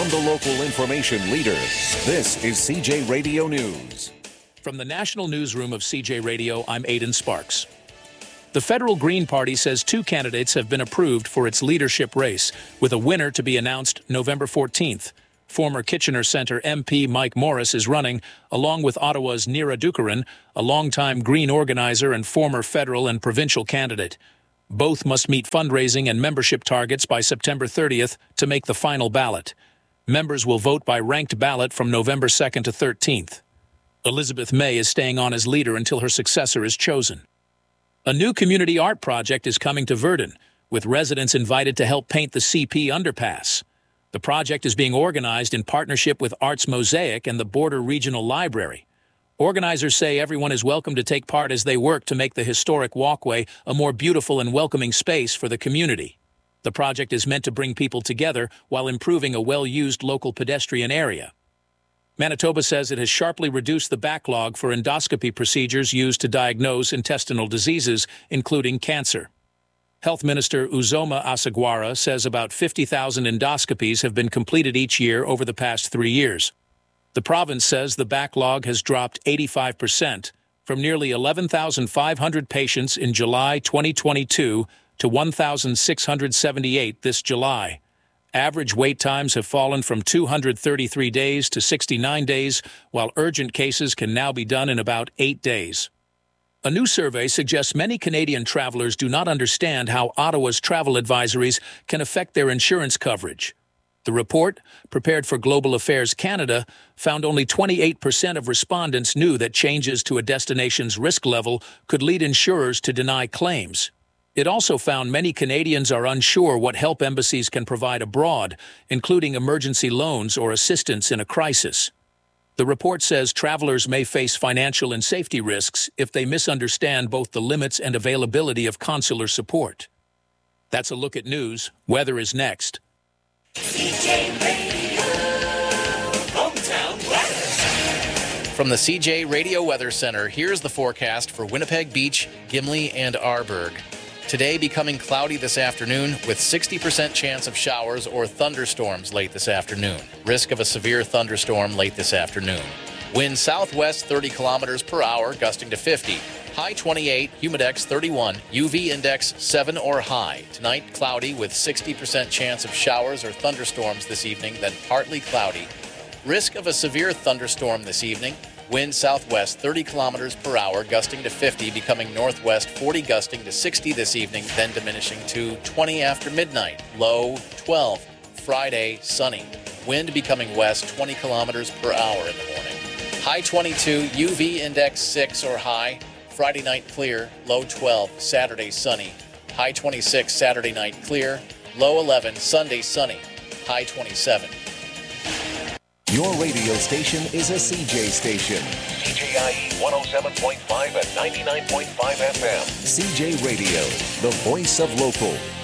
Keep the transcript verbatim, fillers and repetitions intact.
From the local information leader, this is C J Radio News. From the National Newsroom of C J Radio, I'm Aidan Sparks. The federal Green Party says two candidates have been approved for its leadership race, with a winner to be announced November fourteenth. Former Kitchener Centre M P Mike Morris is running, along with Ottawa's Neera Dookaran, a longtime Green organizer and former federal and provincial candidate. Both must meet fundraising and membership targets by September thirtieth to make the final ballot. Members will vote by ranked ballot from November second to thirteenth. Elizabeth May is staying on as leader until her successor is chosen. A new community art project is coming to Virden, with residents invited to help paint the C P underpass. The project is being organized in partnership with Arts Mosaic and the Border Regional Library. Organizers say everyone is welcome to take part as they work to make the historic walkway a more beautiful and welcoming space for the community. The project is meant to bring people together while improving a well-used local pedestrian area. Manitoba says it has sharply reduced the backlog for endoscopy procedures used to diagnose intestinal diseases, including cancer. Health Minister Uzoma Asagwara says about fifty thousand endoscopies have been completed each year over the past three years. The province says the backlog has dropped eighty-five percent, from nearly eleven thousand five hundred patients in July twenty twenty-two to one thousand six hundred seventy-eight this July. Average wait times have fallen from two hundred thirty-three days to sixty-nine days, while urgent cases can now be done in about eight days. A new survey suggests many Canadian travelers do not understand how Ottawa's travel advisories can affect their insurance coverage. The report, prepared for Global Affairs Canada, found only twenty-eight percent of respondents knew that changes to a destination's risk level could lead insurers to deny claims. It also found many Canadians are unsure what help embassies can provide abroad, including emergency loans or assistance in a crisis. The report says travelers may face financial and safety risks if they misunderstand both the limits and availability of consular support. That's a look at news. Weather is next. C J Radio, hometown weather. From the C J Radio Weather Center, here's the forecast for Winnipeg Beach, Gimli, and Arborg. Today becoming cloudy this afternoon with sixty percent chance of showers or thunderstorms late this afternoon. Risk of a severe thunderstorm late this afternoon. Wind southwest thirty kilometers per hour, gusting to fifty. High twenty-eight, humidex thirty-one, U V index seven or high. Tonight cloudy with sixty percent chance of showers or thunderstorms this evening, then partly cloudy. Risk of a severe thunderstorm this evening. Wind southwest thirty kilometers per hour, gusting to fifty, becoming northwest forty, gusting to sixty this evening, then diminishing to twenty after midnight. Low twelve. Friday, sunny. Wind becoming west twenty kilometers per hour in the morning. High twenty-two, U V index six or high. Friday night clear, low twelve. Saturday, sunny. High twenty-six, Saturday night clear. Low eleven, Sunday, sunny. High twenty-seven. Your radio station is a C J station. C J I E one oh seven point five and ninety-nine point five F M. C J Radio, the voice of local.